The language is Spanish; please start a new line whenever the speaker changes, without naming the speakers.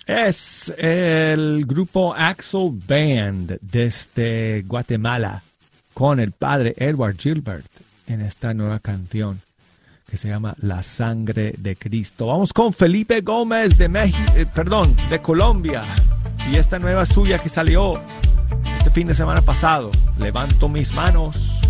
Es el grupo Axel Band desde Guatemala con el padre Edward Gilbert en esta nueva canción que se llama La Sangre de Cristo. Vamos con Felipe Gómez de de Colombia, y esta nueva suya que salió este fin de semana pasado, Levanto mis manos.